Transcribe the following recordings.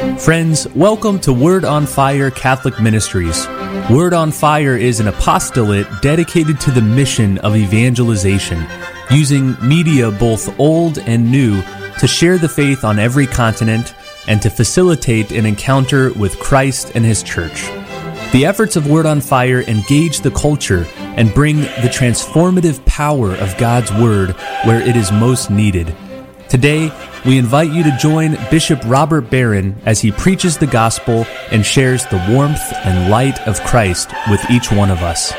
Friends, welcome to Word on Fire Catholic Ministries. Word on Fire is an apostolate dedicated to the mission of evangelization, using media both old and new to share the faith on every continent and to facilitate an encounter with Christ and His Church. The efforts of Word on Fire engage the culture and bring the transformative power of God's Word where it is most needed. Today, we invite you to join Bishop Robert Barron as he preaches the gospel and shares the warmth and light of Christ with each one of us.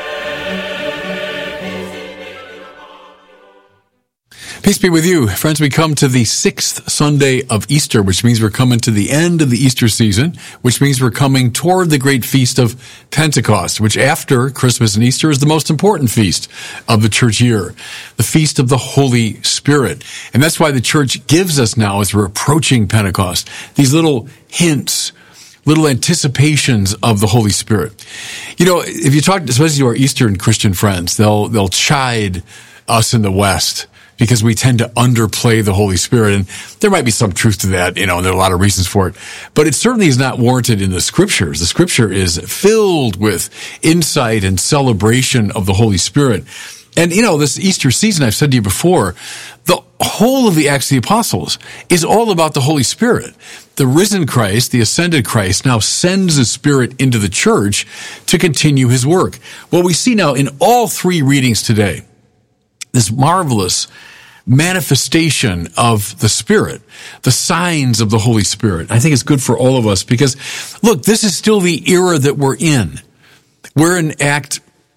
Peace be with you. Friends, we come to the 6th Sunday of Easter, which means we're coming to the end of the Easter season, which means we're coming toward the great feast of Pentecost, which after Christmas and Easter is the most important feast of the church year, the feast of the Holy Spirit. And that's why the church gives us now, as we're approaching Pentecost, these little hints, little anticipations of the Holy Spirit. You know, if you talk, especially to our Eastern Christian friends, they'll chide us in the West because we tend to underplay the Holy Spirit. And there might be some truth to that, and there are a lot of reasons for it. But it certainly is not warranted in the Scriptures. The Scripture is filled with insight and celebration of the Holy Spirit. And, this Easter season, I've said to you before, the whole of the Acts of the Apostles is all about the Holy Spirit. The risen Christ, the ascended Christ, now sends the Spirit into the church to continue His work. Well, we see now in all three readings today, this marvelous manifestation of the Spirit, the signs of the Holy Spirit. I think it's good for all of us because, look, this is still the era that we're in. We're in Act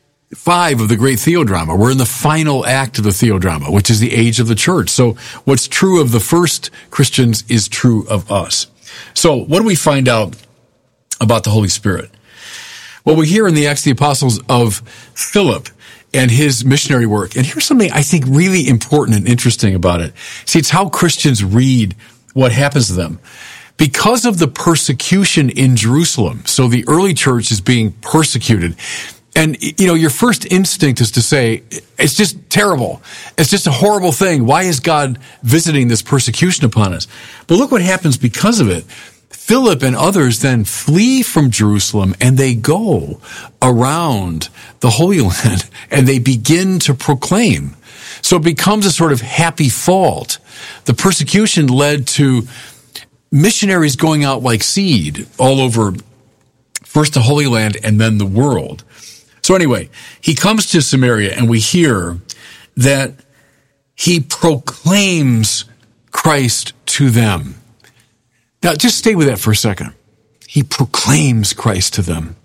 5 of the great Theodrama. We're in the final act of the Theodrama, which is the age of the church. So what's true of the first Christians is true of us. So what do we find out about the Holy Spirit? Well, we hear in the Acts of the Apostles of Philip and his missionary work. And here's something I think really important and interesting about it. See, it's how Christians read what happens to them. Because of the persecution in Jerusalem, so the early church is being persecuted. And, your first instinct is to say, it's just terrible. It's just a horrible thing. Why is God visiting this persecution upon us? But look what happens because of it. Philip and others then flee from Jerusalem and they go around the Holy Land and they begin to proclaim. So it becomes a sort of happy fault. The persecution led to missionaries going out like seed all over first the Holy Land and then the world. So anyway, he comes to Samaria and we hear that he proclaims Christ to them. Now, just stay with that for a second. He proclaims Christ to them.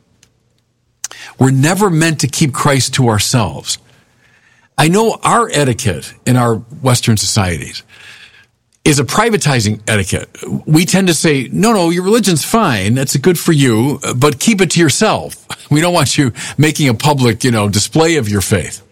We're never meant to keep Christ to ourselves. I know our etiquette in our Western societies is a privatizing etiquette. We tend to say, no, your religion's fine. That's good for you, but keep it to yourself. We don't want you making a public, display of your faith.